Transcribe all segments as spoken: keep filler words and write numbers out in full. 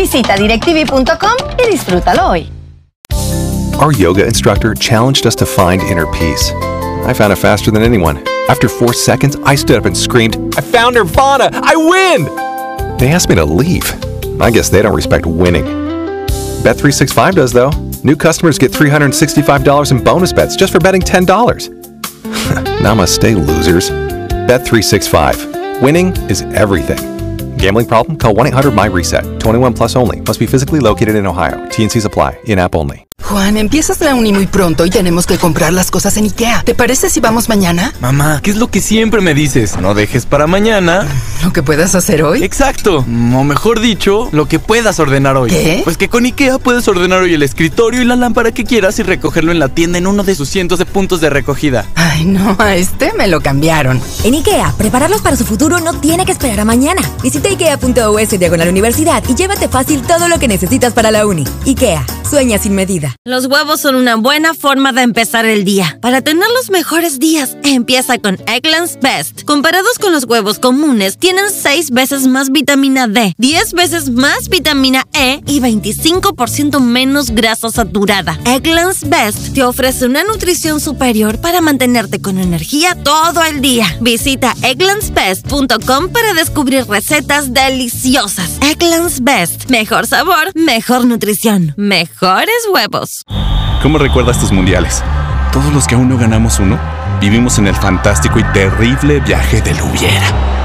Visita directv punto com y disfrútalo hoy. Our yoga instructor challenged us to find inner peace. I found it faster than anyone. After four seconds, I stood up and screamed, "I found Nirvana! I win!" They asked me to leave. I guess they don't respect winning. Bet three sixty-five does, though. New customers get three hundred sixty-five dollars in bonus bets just for betting ten dollars. Namaste, losers. Bet three sixty-five. Winning is everything. Gambling problem? Call one eight hundred my reset. twenty-one plus only. Must be physically located in Ohio. T and Cs apply. In-app only. Juan, empiezas la uni muy pronto y tenemos que comprar las cosas en IKEA. ¿Te parece si vamos mañana? Mamá, ¿qué es lo que siempre me dices? No dejes para mañana ¿Lo que puedas hacer hoy? Exacto, o mejor dicho, lo que puedas ordenar hoy. ¿Qué? Pues que con IKEA puedes ordenar hoy el escritorio y la lámpara que quieras y recogerlo en la tienda en uno de sus cientos de puntos de recogida. Ay, no, a este me lo cambiaron. En IKEA, prepararlos para su futuro no tiene que esperar a mañana. Visita ikea punto u s diagonal universidad y llévate fácil todo lo que necesitas para la uni. IKEA, sueña sin medida. Los huevos son una buena forma de empezar el día. Para tener los mejores días, empieza con Eggland's Best. Comparados con los huevos comunes, tienen seis veces más vitamina D, diez veces más vitamina E y veinticinco por ciento menos grasa saturada. Eggland's Best te ofrece una nutrición superior para mantenerte con energía todo el día. Visita egglands best punto com para descubrir recetas deliciosas. Eggland's Best. Mejor sabor, mejor nutrición, mejores huevos. ¿Cómo recuerdas tus mundiales? Todos los que aún no ganamos uno, vivimos en el fantástico y terrible viaje del hubiera.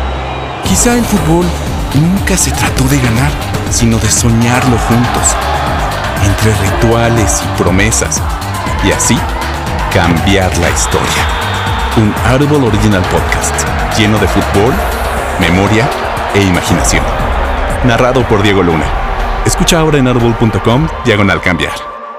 Quizá el fútbol nunca se trató de ganar, sino de soñarlo juntos, entre rituales y promesas, y así cambiar la historia. Un Audible Original Podcast lleno de fútbol, memoria e imaginación. Narrado por Diego Luna. Escucha ahora en audible punto com diagonal cambiar.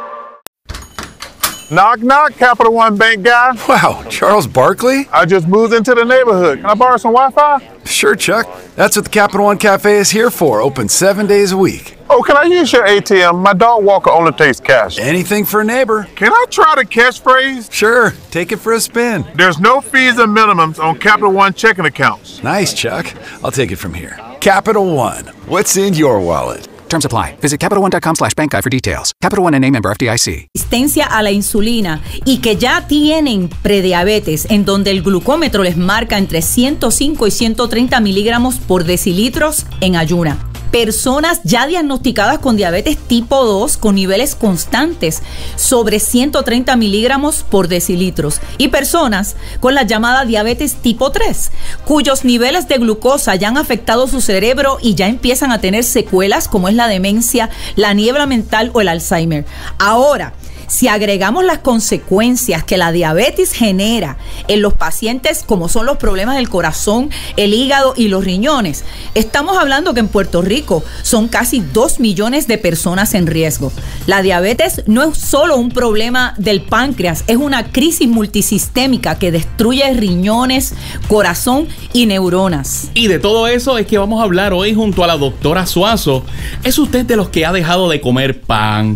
Knock, knock, Capital One Bank guy. Wow, Charles Barkley? I just moved into the neighborhood. Can I borrow some Wi-Fi? Sure, Chuck. That's what the Capital One Cafe is here for, open seven days a week. Oh, can I use your A T M? My dog walker only takes cash. Anything for a neighbor. Can I try the catchphrase? Sure, take it for a spin. There's no fees and minimums on Capital One checking accounts. Nice, Chuck. I'll take it from here. Capital One. What's in your wallet? Terms apply. Visit capital one dot com slash bank guide for details. Capital One N A member F D I C. Resistencia a la insulina y que ya tienen prediabetes, en donde el glucómetro les marca entre ciento cinco y ciento treinta miligramos por decilitros en ayuna. Personas ya diagnosticadas con diabetes tipo dos con niveles constantes sobre ciento treinta miligramos por decilitros y personas con la llamada diabetes tipo tres cuyos niveles de glucosa ya han afectado su cerebro y ya empiezan a tener secuelas como es la demencia, la niebla mental o el Alzheimer. Ahora, si agregamos las consecuencias que la diabetes genera en los pacientes, como son los problemas del corazón, el hígado y los riñones, estamos hablando que en Puerto Rico son casi dos millones de personas en riesgo. La diabetes no es solo un problema del páncreas, es una crisis multisistémica que destruye riñones, corazón y neuronas. Y de todo eso es que vamos a hablar hoy junto a la doctora Suazo. ¿Es usted de los que ha dejado de comer pan,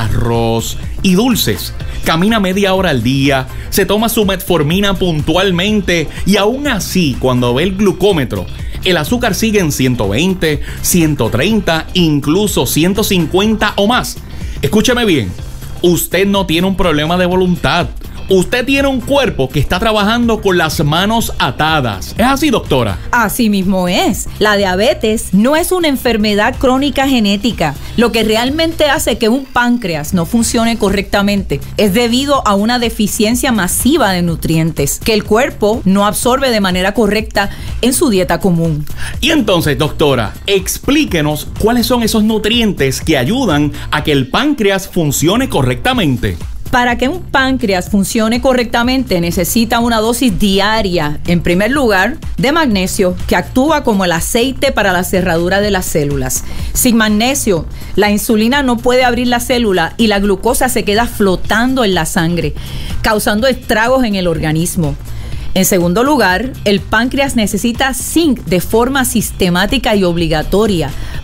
arroz y dulces? Camina media hora al día, se toma su metformina puntualmente y aún así, cuando ve el glucómetro, el azúcar sigue en ciento veinte, ciento treinta, incluso ciento cincuenta o más. Escúcheme bien, usted no tiene un problema de voluntad. Usted tiene un cuerpo que está trabajando con las manos atadas. ¿Es así, doctora? Así mismo es. La diabetes no es una enfermedad crónica genética. Lo que realmente hace que un páncreas no funcione correctamente es debido a una deficiencia masiva de nutrientes que el cuerpo no absorbe de manera correcta en su dieta común. Y entonces, doctora, explíquenos cuáles son esos nutrientes que ayudan a que el páncreas funcione correctamente. Para que un páncreas funcione correctamente necesita una dosis diaria, en primer lugar, de magnesio, que actúa como el aceite para la cerradura de las células. Sin magnesio, la insulina no puede abrir la célula y la glucosa se queda flotando en la sangre, causando estragos en el organismo. En segundo lugar, el páncreas necesita zinc de forma sistemática y obligatoria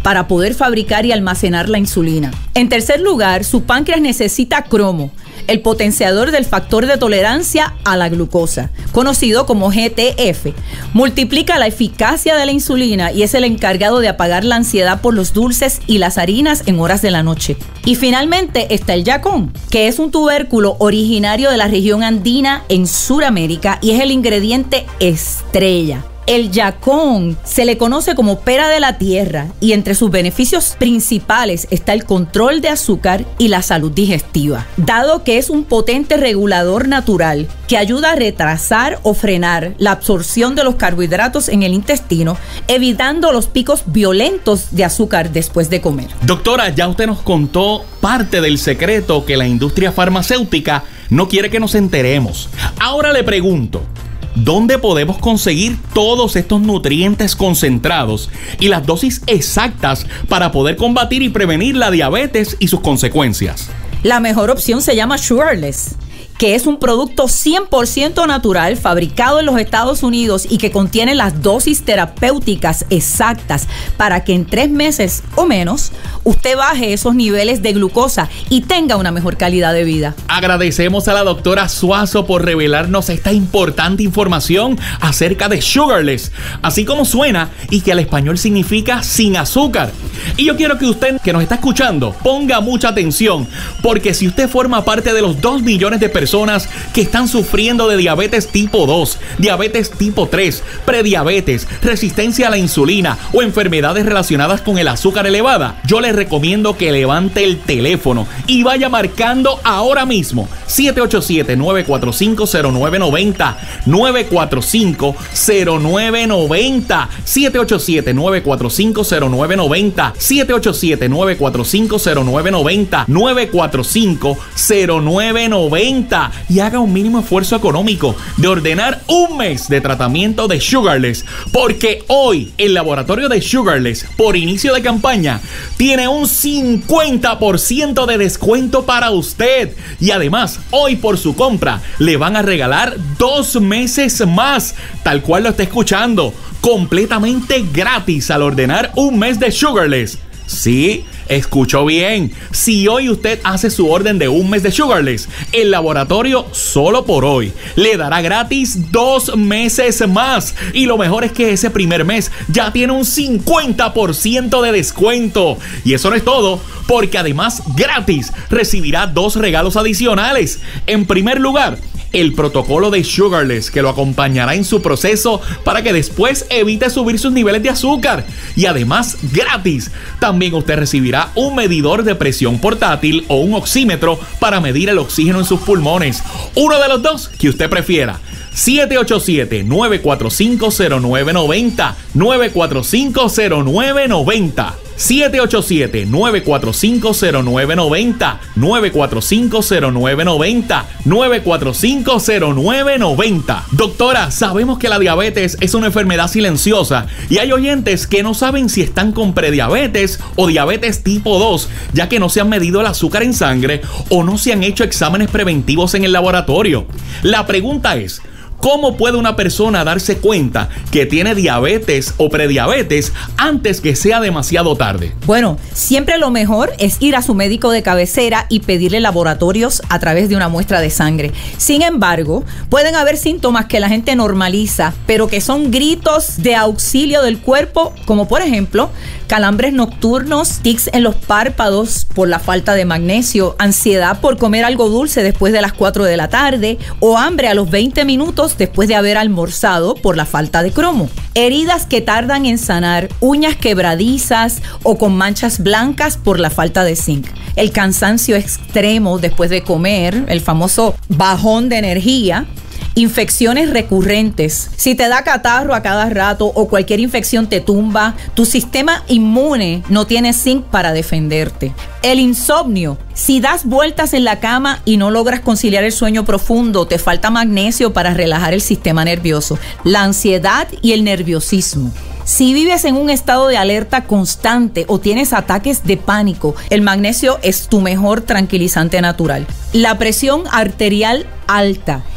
para poder fabricar y almacenar la insulina. En tercer lugar, su páncreas necesita cromo, el potenciador del factor de tolerancia a la glucosa, conocido como G T F. Multiplica la eficacia de la insulina y es el encargado de apagar la ansiedad por los dulces y las harinas en horas de la noche. Y finalmente está el yacón, que es un tubérculo originario de la región andina en Sudamérica y es el ingrediente estrella. El yacón se le conoce como pera de la tierra y entre sus beneficios principales está el control de azúcar y la salud digestiva, dado que es un potente regulador natural que ayuda a retrasar o frenar la absorción de los carbohidratos en el intestino, evitando los picos violentos de azúcar después de comer. Doctora, ya usted nos contó parte del secreto que la industria farmacéutica no quiere que nos enteremos. Ahora le pregunto, ¿dónde podemos conseguir todos estos nutrientes concentrados y las dosis exactas para poder combatir y prevenir la diabetes y sus consecuencias? La mejor opción se llama Sugarless, que es un producto cien por ciento natural fabricado en los Estados Unidos y que contiene las dosis terapéuticas exactas para que en tres meses o menos usted baje esos niveles de glucosa y tenga una mejor calidad de vida. Agradecemos a la doctora Suazo por revelarnos esta importante información acerca de Sugarless, así como suena y que al español significa sin azúcar. Y yo quiero que usted que nos está escuchando ponga mucha atención, porque si usted forma parte de los dos millones de personas personas que están sufriendo de diabetes tipo dos, diabetes tipo tres, prediabetes, resistencia a la insulina o enfermedades relacionadas con el azúcar elevada, yo les recomiendo que levante el teléfono y vaya marcando ahora mismo siete ocho siete, nueve cuatro cinco, cero nueve nueve cero, nueve cuatro cinco, cero nueve nueve cero, siete ocho siete, nueve cuatro cinco, cero nueve nueve cero, siete ocho siete, nueve cuatro cinco, cero nueve nueve cero, nueve cuatro cinco, cero nueve nueve cero y haga un mínimo esfuerzo económico de ordenar un mes de tratamiento de Sugarless, porque hoy el laboratorio de Sugarless, por inicio de campaña, tiene un cincuenta por ciento de descuento para usted y además hoy por su compra le van a regalar dos meses más, tal cual lo está escuchando, completamente gratis al ordenar un mes de Sugarless. Sí, escuchó bien. Si hoy usted hace su orden de un mes de Sugarless, el laboratorio solo por hoy le dará gratis dos meses más. Y lo mejor es que ese primer mes ya tiene un cincuenta por ciento de descuento. Y eso no es todo, porque además gratis recibirá dos regalos adicionales. En primer lugar, el protocolo de Sugarless, que lo acompañará en su proceso para que después evite subir sus niveles de azúcar. Y además, gratis, también usted recibirá un medidor de presión portátil o un oxímetro para medir el oxígeno en sus pulmones. Uno de los dos que usted prefiera. siete ocho siete, nueve cuatro cinco, cero nueve nueve cero, nueve cuatro cinco, cero nueve nueve cero. siete ocho siete, nueve cuatro cinco, cero nueve nueve cero, nueve cuatro cinco, cero nueve nueve cero, nueve cuatro cinco, cero nueve nueve cero. Doctora, sabemos que la diabetes es una enfermedad silenciosa y hay oyentes que no saben si están con prediabetes o diabetes tipo dos, ya que no se han medido el azúcar en sangre o no se han hecho exámenes preventivos en el laboratorio. La pregunta es, ¿cómo puede una persona darse cuenta que tiene diabetes o prediabetes antes que sea demasiado tarde? Bueno, siempre lo mejor es ir a su médico de cabecera y pedirle laboratorios a través de una muestra de sangre. Sin embargo, pueden haber síntomas que la gente normaliza, pero que son gritos de auxilio del cuerpo, como por ejemplo, calambres nocturnos, tics en los párpados por la falta de magnesio, ansiedad por comer algo dulce después de las cuatro de la tarde o hambre a los veinte minutos después de haber almorzado por la falta de cromo. Heridas que tardan en sanar, uñas quebradizas o con manchas blancas por la falta de zinc. El cansancio extremo después de comer, el famoso bajón de energía. Infecciones recurrentes. Si te da catarro a cada rato o cualquier infección te tumba, tu sistema inmune no tiene zinc para defenderte. El insomnio. Si das vueltas en la cama y no logras conciliar el sueño profundo, te falta magnesio para relajar el sistema nervioso. La ansiedad y el nerviosismo. Si vives en un estado de alerta constante o tienes ataques de pánico, el magnesio es tu mejor tranquilizante natural. La presión arterial alta.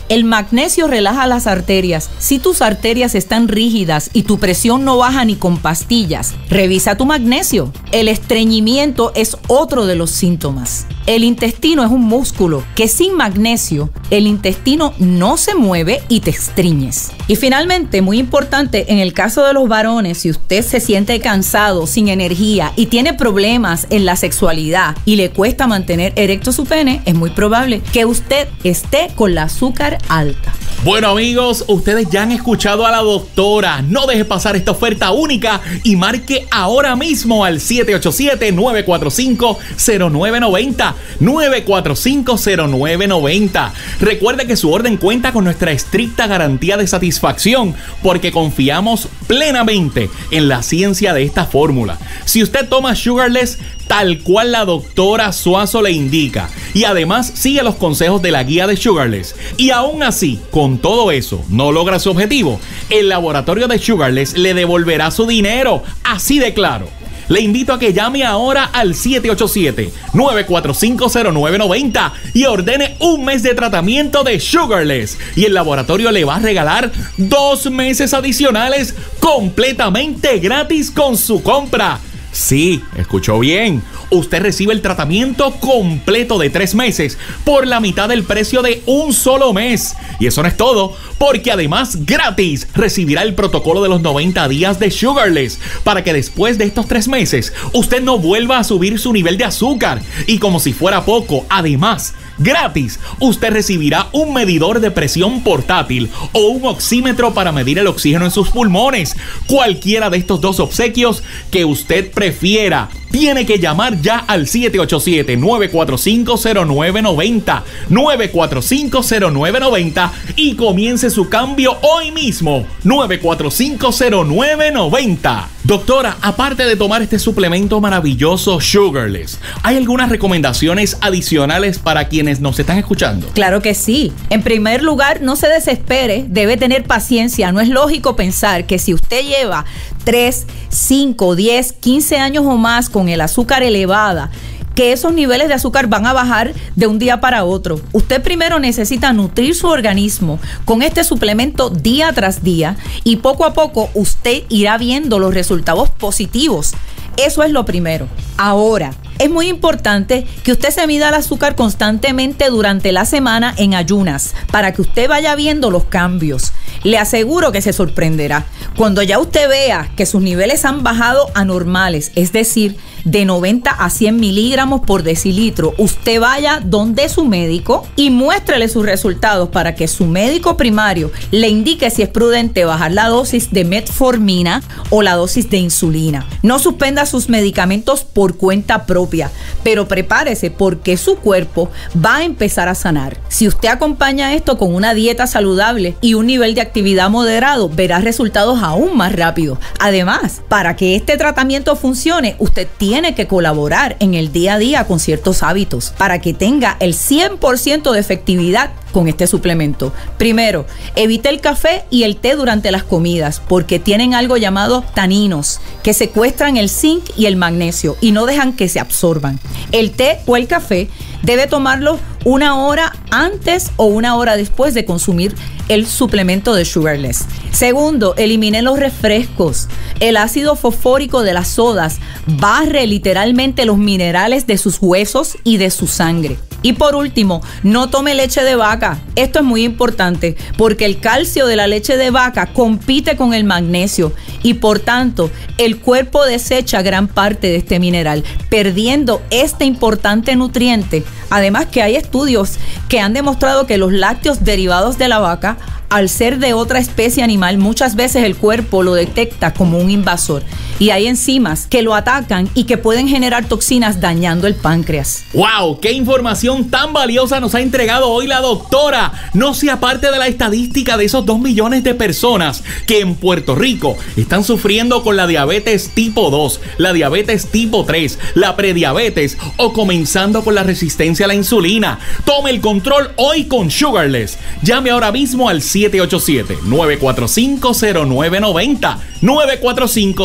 El magnesio relaja las arterias. Si tus arterias están rígidas y tu presión no baja ni con pastillas, revisa tu magnesio. El estreñimiento es otro de los síntomas. El intestino es un músculo que sin magnesio el intestino no se mueve y te estreñes. Y finalmente, muy importante, en el caso de los varones, si usted se siente cansado, sin energía y tiene problemas en la sexualidad y le cuesta mantener erecto su pene, es muy probable que usted esté con la azúcar alta. Bueno, amigos, ustedes ya han escuchado a la doctora. No deje pasar esta oferta única y marque ahora mismo al siete ocho siete, nueve cuatro cinco, cero nueve nueve cero, nueve cuatro cinco, cero nueve nueve cero. Recuerde que su orden cuenta con nuestra estricta garantía de satisfacción porque confiamos plenamente en la ciencia de esta fórmula. Si usted toma Sugarless tal cual la doctora Suazo le indica y además sigue los consejos de la guía de Sugarless y aún así, con todo eso, no logra su objetivo, el laboratorio de Sugarless le devolverá su dinero, así de claro. Le invito a que llame ahora al siete ocho siete, nueve cuatro cinco, cero nueve nueve cero y ordene un mes de tratamiento de Sugarless y el laboratorio le va a regalar dos meses adicionales completamente gratis con su compra. Sí, escuchó bien. Usted recibe el tratamiento completo de tres meses por la mitad del precio de un solo mes. Y eso no es todo, porque además gratis recibirá el protocolo de los noventa días de Sugarless para que después de estos tres meses usted no vuelva a subir su nivel de azúcar. Y como si fuera poco, además, gratis, usted recibirá un medidor de presión portátil o un oxímetro para medir el oxígeno en sus pulmones. Cualquiera de estos dos obsequios que usted prefiera. Tiene que llamar ya al siete ocho siete, nueve cuatro cinco, cero nueve nueve cero, nueve cuatro cinco, cero nueve nueve cero y comience su cambio hoy mismo. nueve cuatro cinco, cero nueve nueve cero. Doctora, aparte de tomar este suplemento maravilloso Sugarless, ¿hay algunas recomendaciones adicionales para quienes nos están escuchando? Claro que sí. En primer lugar, no se desespere, debe tener paciencia. No es lógico pensar que si usted lleva tres, cinco, diez, quince años o más con el azúcar elevada, que esos niveles de azúcar van a bajar de un día para otro. Usted primero necesita nutrir su organismo con este suplemento día tras día y poco a poco usted irá viendo los resultados positivos. Eso es lo primero. Ahora, es muy importante que usted se mida el azúcar constantemente durante la semana en ayunas para que usted vaya viendo los cambios. Le aseguro que se sorprenderá. Cuando ya usted vea que sus niveles han bajado a normales, es decir, de noventa a cien miligramos por decilitro, usted vaya donde su médico y muéstrele sus resultados para que su médico primario le indique si es prudente bajar la dosis de metformina o la dosis de insulina. No suspenda sus medicamentos por cuenta propia, pero prepárese porque su cuerpo va a empezar a sanar. Si usted acompaña esto con una dieta saludable y un nivel de actividad moderado, verá resultados aún más rápidos. Además, para que este tratamiento funcione, usted tiene que colaborar en el día a día con ciertos hábitos para que tenga el cien por ciento de efectividad con este suplemento. Primero, evite el café y el té durante las comidas porque tienen algo llamado taninos que secuestran el zinc y el magnesio y no dejan que se absorban. El té o el café debe tomarlo una hora antes o una hora después de consumir el suplemento de Sugarless. Segundo, elimine los refrescos. El ácido fosfórico de las sodas barre literalmente los minerales de sus huesos y de su sangre. Y por último, no tome leche de vaca. Esto es muy importante porque el calcio de la leche de vaca compite con el magnesio y por tanto el cuerpo desecha gran parte de este mineral, perdiendo este importante nutriente. Además que hay estudios que han demostrado que los lácteos derivados de la vaca, al ser de otra especie animal, muchas veces el cuerpo lo detecta como un invasor y hay enzimas que lo atacan y que pueden generar toxinas dañando el páncreas. ¡Wow! ¡Qué información tan valiosa nos ha entregado hoy la doctora! No sea parte de la estadística de esos dos millones de personas que en Puerto Rico están sufriendo con la diabetes tipo dos, la diabetes tipo tres, la prediabetes o comenzando con la resistencia a la insulina. Tome el control hoy con Sugarless. Llame ahora mismo al siete ocho siete, nueve cuatro cinco, cero nueve nueve cero, nueve cuatro cinco, cero nueve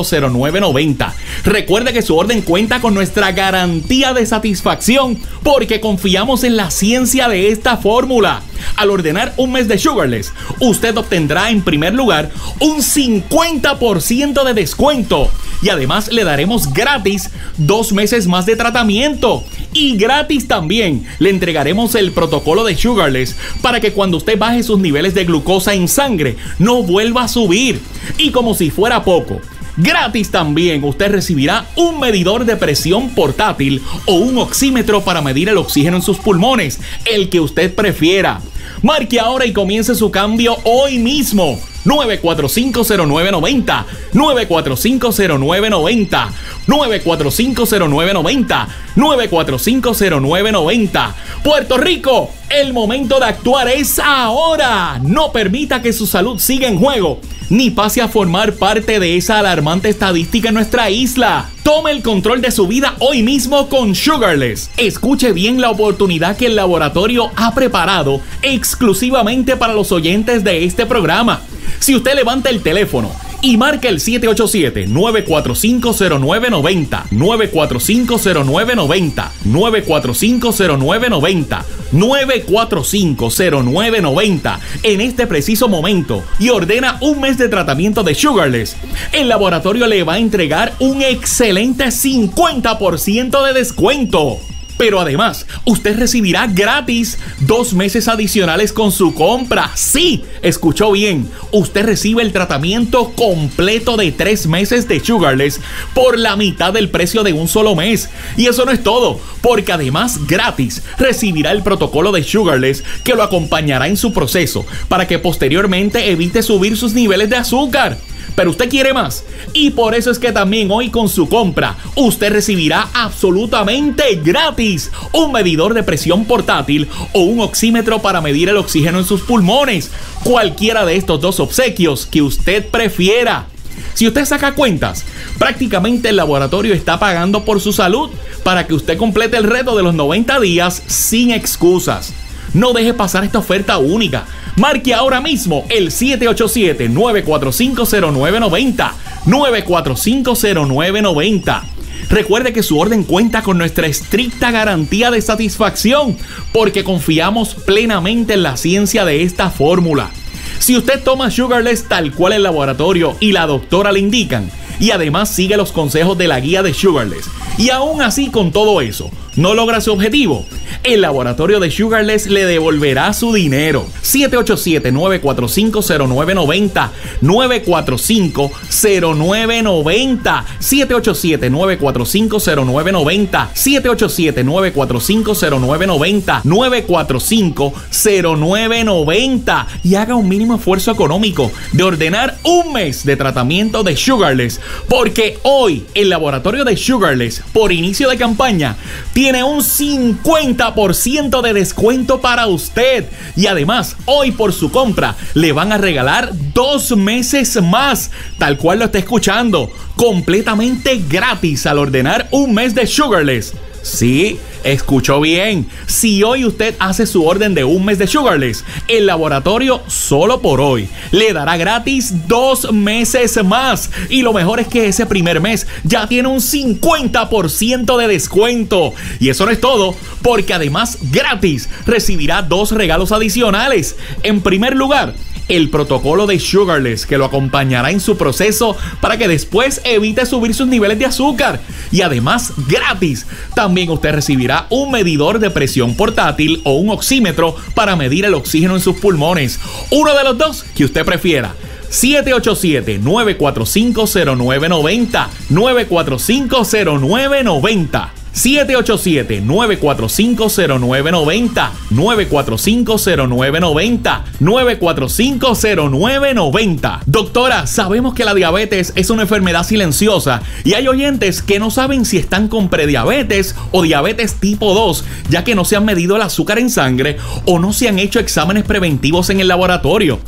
nueve nueve cero. Recuerde que su orden cuenta con nuestra garantía de satisfacción porque confiamos en la ciencia de esta fórmula. Al ordenar un mes de Sugarless, usted obtendrá en primer lugar un cincuenta por ciento de descuento y además le daremos gratis dos meses más de tratamiento. Y gratis también le entregaremos el protocolo de Sugarless para que cuando usted baje sus niveles de glucosa en sangre no vuelva a subir. Y como si fuera poco, gratis también usted recibirá un medidor de presión portátil o un oxímetro para medir el oxígeno en sus pulmones, el que usted prefiera. Marque ahora y comience su cambio hoy mismo. nueve cuatro cinco cero nueve nueve cero, nueve cuatro cinco cero nueve nueve cero, nueve cuatro cinco cero nueve nueve cero, nueve cuatro cinco cero nueve nueve cero. Puerto Rico, el momento de actuar es ahora. No permita que su salud siga en juego, ni pase a formar parte de esa alarmante estadística en nuestra isla. Tome el control de su vida hoy mismo con Sugarless. Escuche bien la oportunidad que el laboratorio ha preparado exclusivamente para los oyentes de este programa. Si usted levanta el teléfono y marca el siete ocho siete, nueve cuatro cinco cero nueve nueve cero, nueve cuatro cinco cero nueve nueve cero, nueve cuatro cinco cero nueve nueve cero, nueve cuatro cinco cero nueve nueve cero en este preciso momento y ordena un mes de tratamiento de Sugarless, el laboratorio le va a entregar un excelente cincuenta por ciento de descuento. Pero además, usted recibirá gratis dos meses adicionales con su compra. Sí, escuchó bien. Usted recibe el tratamiento completo de tres meses de Sugarless por la mitad del precio de un solo mes. Y eso no es todo, porque además gratis recibirá el protocolo de Sugarless que lo acompañará en su proceso para que posteriormente evite subir sus niveles de azúcar. Pero usted quiere más y por eso es que también hoy con su compra usted recibirá absolutamente gratis un medidor de presión portátil o un oxímetro para medir el oxígeno en sus pulmones. Cualquiera de estos dos obsequios que usted prefiera. Si usted saca cuentas, prácticamente el laboratorio está pagando por su salud para que usted complete el reto de los noventa días sin excusas. No deje pasar esta oferta única. Marque ahora mismo el siete ocho siete, nueve cuatro cinco cero nueve nueve cero, nueve cuatro cinco cero nueve nueve cero. Recuerde que su orden cuenta con nuestra estricta garantía de satisfacción porque confiamos plenamente en la ciencia de esta fórmula. Si usted toma Sugarless tal cual el laboratorio y la doctora le indican y además sigue los consejos de la guía de Sugarless y aún así con todo eso no logra su objetivo, el laboratorio de Sugarless le devolverá su dinero. siete ocho siete, nueve cuatro cinco cero nueve nueve cero, nueve cuatro cinco cero nueve nueve cero, siete ocho siete, nueve cuatro cinco cero nueve nueve cero, siete ocho siete, nueve cuatro cinco cero nueve nueve cero, nueve cuatro cinco cero nueve nueve cero y haga un mínimo esfuerzo económico de ordenar un mes de tratamiento de Sugarless, porque hoy el laboratorio de Sugarless, por inicio de campaña, tiene un cincuenta por ciento de descuento para usted. Y además, hoy por su compra, le van a regalar dos meses más, tal cual lo está escuchando, completamente gratis al ordenar un mes de Sugarless. Sí, escuchó bien. Si hoy usted hace su orden de un mes de Sugarless, el laboratorio solo por hoy le dará gratis dos meses más. Y lo mejor es que ese primer mes ya tiene un cincuenta por ciento de descuento. Y eso no es todo, porque además gratis recibirá dos regalos adicionales. En primer lugar, el protocolo de Sugarless que lo acompañará en su proceso para que después evite subir sus niveles de azúcar. Y además gratis también usted recibirá un medidor de presión portátil o un oxímetro para medir el oxígeno en sus pulmones. Uno de los dos que usted prefiera. siete ocho siete, nueve cuatro cinco cero nueve nueve cero, nueve cuatro cinco cero nueve nueve cero. siete ocho siete, nueve cuatro cinco cero nueve nueve cero, nueve cuatro cinco cero nueve nueve cero, nueve cuatro cinco cero nueve nueve cero. Doctora, sabemos que la diabetes es una enfermedad silenciosa y hay oyentes que no saben si están con prediabetes o diabetes tipo dos, ya que no se han medido el azúcar en sangre o no se han hecho exámenes preventivos en el laboratorio.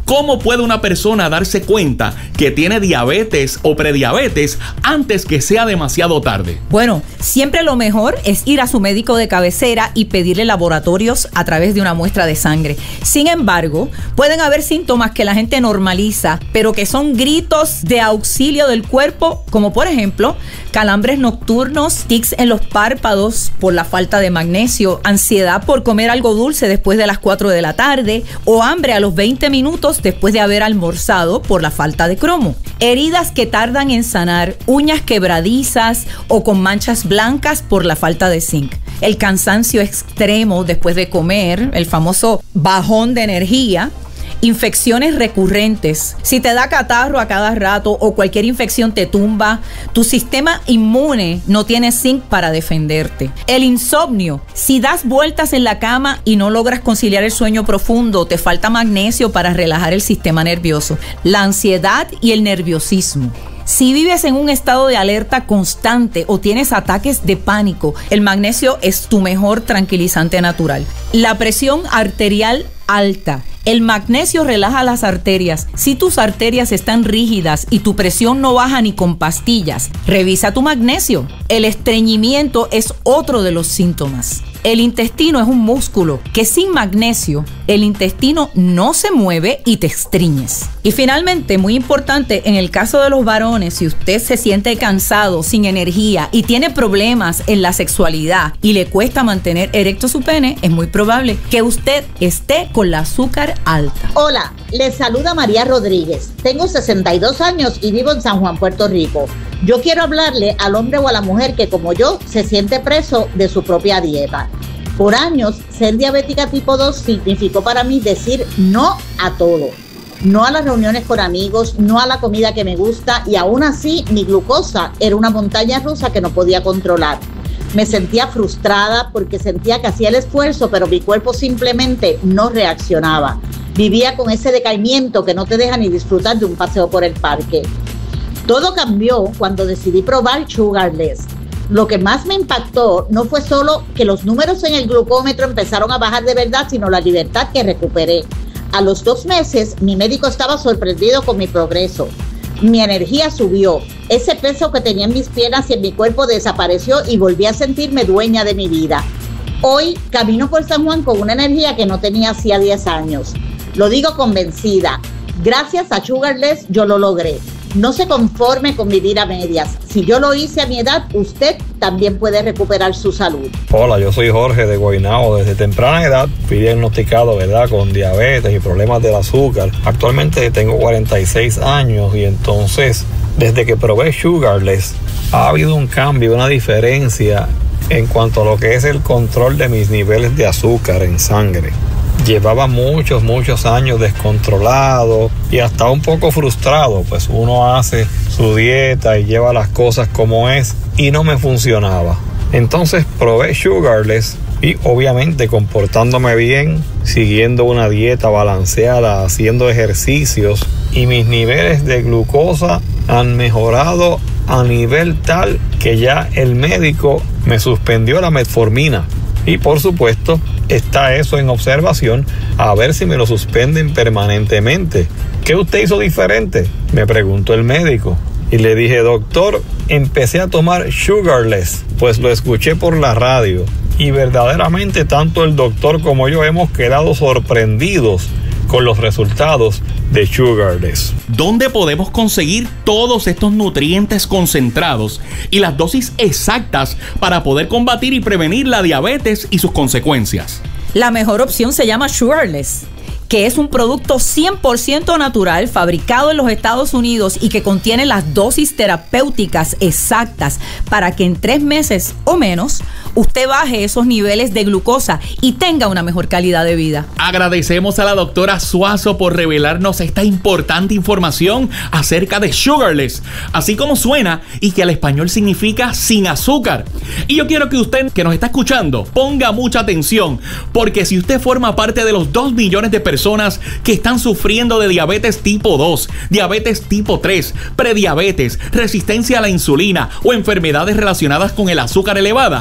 ¿Cómo puede una persona darse cuenta que tiene diabetes o prediabetes antes que sea demasiado tarde? Bueno, siempre lo mejor es ir a su médico de cabecera y pedirle laboratorios a través de una muestra de sangre. Sin embargo, pueden haber síntomas que la gente normaliza, pero que son gritos de auxilio del cuerpo, como por ejemplo, calambres nocturnos, tics en los párpados por la falta de magnesio, ansiedad por comer algo dulce después de las cuatro de la tarde o hambre a los veinte minutos después de haber almorzado por la falta de cromo. Heridas que tardan en sanar, uñas quebradizas o con manchas blancas por la falta de zinc. El cansancio extremo después de comer, el famoso bajón de energía. Infecciones recurrentes. Si te da catarro a cada rato o cualquier infección te tumba, tu sistema inmune no tiene zinc para defenderte. El insomnio. Si das vueltas en la cama y no logras conciliar el sueño profundo, te falta magnesio para relajar el sistema nervioso. La ansiedad y el nerviosismo. Si vives en un estado de alerta constante o tienes ataques de pánico, el magnesio es tu mejor tranquilizante natural. La presión arterial alta. El magnesio relaja las arterias. Si tus arterias están rígidas y tu presión no baja ni con pastillas, revisa tu magnesio. El estreñimiento es otro de los síntomas. El intestino es un músculo que sin magnesio el intestino no se mueve y te estreñes. Y finalmente, muy importante, en el caso de los varones, si usted se siente cansado, sin energía y tiene problemas en la sexualidad y le cuesta mantener erecto su pene, es muy probable que usted esté con la azúcar alta. Hola, les saluda María Rodríguez. Tengo sesenta y dos años y vivo en San Juan, Puerto Rico. Yo quiero hablarle al hombre o a la mujer que, como yo, se siente preso de su propia dieta. Por años, ser diabética tipo dos significó para mí decir no a todo. No a las reuniones con amigos, no a la comida que me gusta, y aún así mi glucosa era una montaña rusa que no podía controlar. Me sentía frustrada porque sentía que hacía el esfuerzo, pero mi cuerpo simplemente no reaccionaba. Vivía con ese decaimiento que no te deja ni disfrutar de un paseo por el parque. Todo cambió cuando decidí probar Sugarless. Lo que más me impactó no fue solo que los números en el glucómetro empezaron a bajar de verdad, sino la libertad que recuperé. A los dos meses, mi médico estaba sorprendido con mi progreso. Mi energía subió. Ese peso que tenía en mis piernas y en mi cuerpo desapareció y volví a sentirme dueña de mi vida. Hoy camino por San Juan con una energía que no tenía hacía diez años. Lo digo convencida. Gracias a Sugarless yo lo logré. No se conforme con vivir a medias. Si yo lo hice a mi edad, usted también puede recuperar su salud. Hola, yo soy Jorge de Guaynabo. Desde temprana edad fui diagnosticado, ¿verdad?, con diabetes y problemas del azúcar. Actualmente tengo cuarenta y seis años y entonces, desde que probé Sugarless, ha habido un cambio, una diferencia en cuanto a lo que es el control de mis niveles de azúcar en sangre. Llevaba muchos, muchos años descontrolado y hasta un poco frustrado, pues uno hace su dieta y lleva las cosas como es y no me funcionaba. Entonces probé Sugarless y obviamente comportándome bien, siguiendo una dieta balanceada, haciendo ejercicios, y mis niveles de glucosa han mejorado a nivel tal que ya el médico me suspendió la metformina. Y por supuesto, está eso en observación a ver si me lo suspenden permanentemente. ¿Qué usted hizo diferente?, me preguntó el médico. Y le dije, doctor, empecé a tomar Sugarless, pues lo escuché por la radio. Y verdaderamente tanto el doctor como yo hemos quedado sorprendidos con los resultados de Sugarless. ¿Dónde podemos conseguir todos estos nutrientes concentrados y las dosis exactas para poder combatir y prevenir la diabetes y sus consecuencias? La mejor opción se llama Sugarless, que es un producto cien por ciento natural, fabricado en los Estados Unidos y que contiene las dosis terapéuticas exactas para que en tres meses o menos usted baje esos niveles de glucosa y tenga una mejor calidad de vida. Agradecemos a la doctora Suazo por revelarnos esta importante información acerca de Sugarless, así como suena y que al español significa sin azúcar. Y yo quiero que usted que nos está escuchando ponga mucha atención, porque si usted forma parte de los dos millones de personas personas que están sufriendo de diabetes tipo dos, diabetes tipo tres, prediabetes, resistencia a la insulina o enfermedades relacionadas con el azúcar elevada, yo les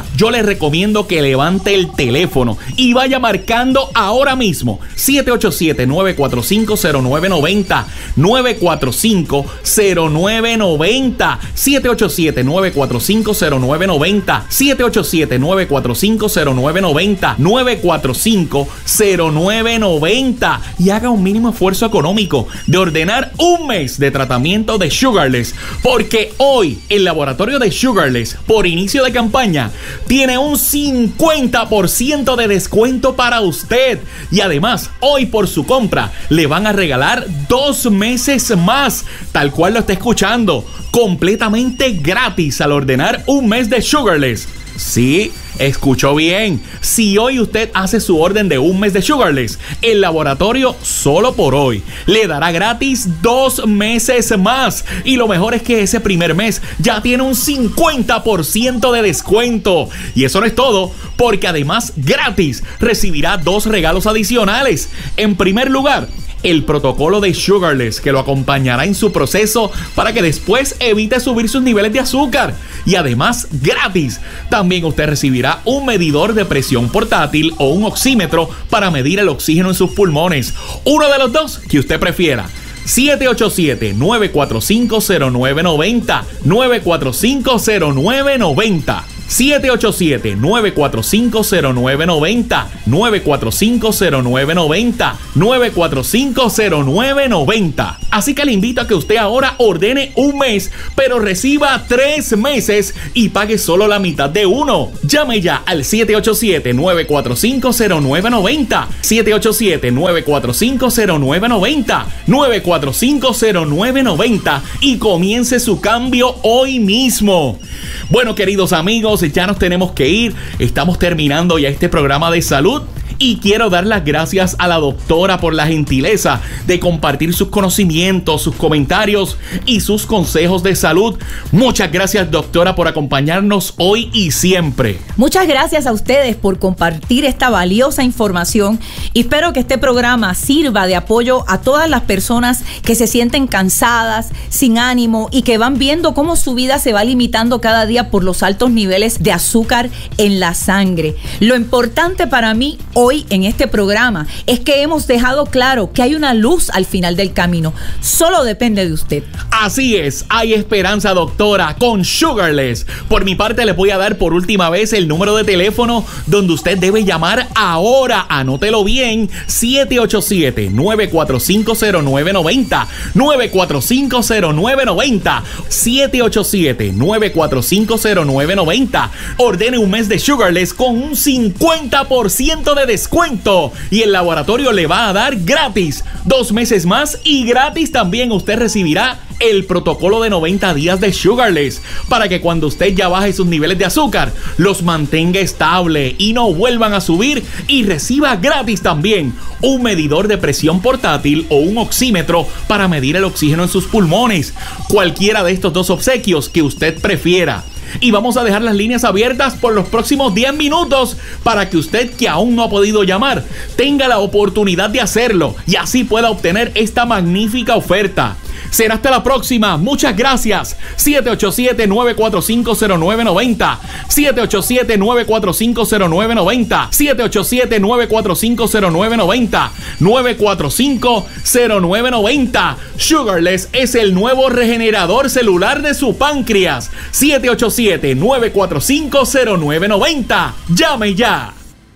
recomiendo que levante el teléfono y vaya marcando ahora mismo siete ocho siete, nueve cuatro cinco, cero nueve nueve cero, nueve cuatro cinco, cero nueve nueve cero, siete ocho siete, nueve cuatro cinco, cero nueve nueve cero, siete ocho siete, nueve cuatro cinco, cero nueve nueve cero, nueve cuatro cinco, cero nueve nueve cero y haga un mínimo esfuerzo económico de ordenar un mes de tratamiento de Sugarless, porque hoy el laboratorio de Sugarless, por inicio de campaña, tiene un cincuenta por ciento de descuento para usted. Y además, hoy por su compra, le van a regalar dos meses más, tal cual lo está escuchando, completamente gratis al ordenar un mes de Sugarless. Sí, escuchó bien. Si hoy usted hace su orden de un mes de Sugarless, el laboratorio solo por hoy le dará gratis dos meses más. Y lo mejor es que ese primer mes ya tiene un cincuenta por ciento de descuento. Y eso no es todo, porque además gratis recibirá dos regalos adicionales. En primer lugar, el protocolo de Sugarless, que lo acompañará en su proceso para que después evite subir sus niveles de azúcar. Y además, gratis, también usted recibirá un medidor de presión portátil o un oxímetro para medir el oxígeno en sus pulmones. Uno de los dos que usted prefiera. siete ocho siete, nueve cuatro cinco, cero nueve nueve cero, nueve cuatro cinco, cero nueve nueve cero. siete ocho siete, nueve cuatro cinco, cero nueve nueve cero, nueve cuatro cinco, cero nueve nueve cero, nueve cuatro cinco, cero nueve nueve cero. Así que le invito a que usted ahora ordene un mes, pero reciba tres meses y pague solo la mitad de uno. Llame ya al siete ocho siete, nueve cuatro cinco, cero nueve nueve cero, siete ocho siete, nueve cuatro cinco, cero nueve nueve cero, nueve cuatro cinco, cero nueve nueve cero y comience su cambio hoy mismo. Bueno, queridos amigos, ya nos tenemos que ir. Estamos terminando ya este programa de salud. Y quiero dar las gracias a la doctora por la gentileza de compartir sus conocimientos, sus comentarios y sus consejos de salud. Muchas gracias, doctora, por acompañarnos hoy y siempre. Muchas gracias a ustedes por compartir esta valiosa información y espero que este programa sirva de apoyo a todas las personas que se sienten cansadas, sin ánimo y que van viendo cómo su vida se va limitando cada día por los altos niveles de azúcar en la sangre. Lo importante para mí hoy Hoy en este programa es que hemos dejado claro que hay una luz al final del camino. Solo depende de usted. Así es, hay esperanza, doctora, con Sugarless. Por mi parte, le voy a dar por última vez el número de teléfono donde usted debe llamar ahora. Anótelo bien: siete ocho siete, nueve cuatro cinco, cero nueve nueve cero, nueve cuatro cinco, cero nueve nueve cero, siete ocho siete, nueve cuatro cinco, cero nueve nueve cero. Ordene un mes de Sugarless con un cincuenta por ciento de descuento y el laboratorio le va a dar gratis dos meses más y gratis también usted recibirá el protocolo de noventa días de Sugarless para que cuando usted ya baje sus niveles de azúcar los mantenga estable y no vuelvan a subir, y reciba gratis también un medidor de presión portátil o un oxímetro para medir el oxígeno en sus pulmones. Cualquiera de estos dos obsequios que usted prefiera. Y vamos a dejar las líneas abiertas por los próximos diez minutos para que usted, que aún no ha podido llamar, tenga la oportunidad de hacerlo y así pueda obtener esta magnífica oferta. Será hasta la próxima. Muchas gracias. siete ocho siete, nueve cuatro cinco, cero nueve nueve cero, siete ocho siete, nueve cuatro cinco, cero nueve nueve cero, siete ocho siete, nueve cuatro cinco, cero nueve nueve cero, nueve cuatro cinco, cero nueve nueve cero. Sugarless es el nuevo regenerador celular de su páncreas. siete ocho siete, nueve cuatro cinco, cero nueve nueve cero. Llame ya.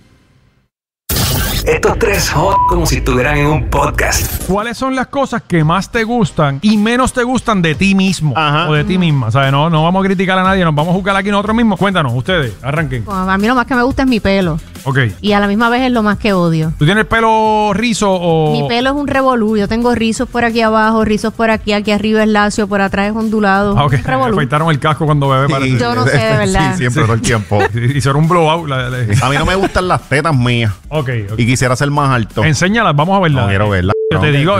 Estos tres hot como si estuvieran en un podcast. ¿Cuáles son las cosas que más te gustan y menos te gustan de ti mismo? Ajá. O de ti misma. O sea, no, no vamos a criticar a nadie, nos vamos a juzgar aquí nosotros mismos. Cuéntanos, ustedes, arranquen. Pues a mí lo más que me gusta es mi pelo. Ok. Y a la misma vez es lo más que odio. ¿Tú tienes pelo rizo o...? Mi pelo es un revolú. Yo tengo rizos por aquí abajo, rizos por aquí, aquí arriba es lacio, por atrás es ondulado. Ah, ok. Me afeitaron el casco cuando bebé. Sí, parece. Yo no sé, de verdad. Sí, siempre, todo el tiempo. Hicieron un blowout. La, la, a mí no me gustan las tetas mías. Ok, ok. Y quisiera ser más alto. Enséñalas, vamos a verlas. No quiero verlas. Yo no, te digo...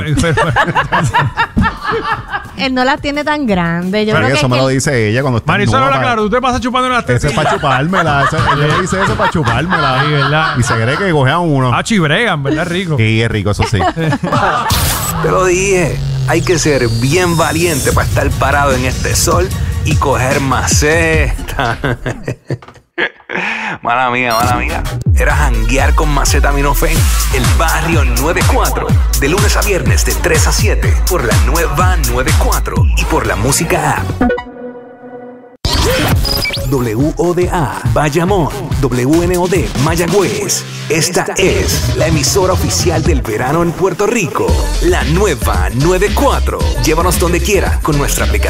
Él no las tiene tan grandes. Yo pero creo eso que me que lo dice ella cuando está Marisol, habla claro, usted pasa chupando las tetas. Eso es para chupármela. Eso, ella dice eso para chupármela. Sí, ¿verdad? Y se cree que coge a uno. Ah, chibregan, ¿verdad? Rico. Sí, es rico, eso sí. Te lo dije. Hay que ser bien valiente para estar parado en este sol y coger maceta. Mala mía, mala mía. Era janguear con Macetaminofen. El Barrio noventa y cuatro. De lunes a viernes de tres a siete. Por la nueva noventa y cuatro. Y por la música app. W O D A Bayamón, W N O D Mayagüez. Esta es la emisora oficial del verano en Puerto Rico. La nueva noventa y cuatro. Llévanos donde quiera con nuestra aplicación.